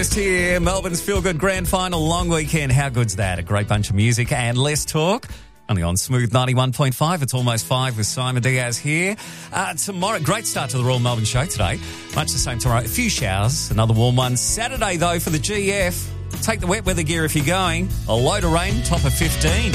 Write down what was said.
Here, Melbourne's Feel Good Grand Final, long weekend. How good's that? A great bunch of music and less talk. Only on Smooth 91.5. It's almost 5 with Simon Diaz here. Tomorrow, great start to the Royal Melbourne Show today. Much the same tomorrow. A few showers, another warm one. Saturday, though, for the GF. Take the wet weather gear if you're going. A load of rain, top of 15.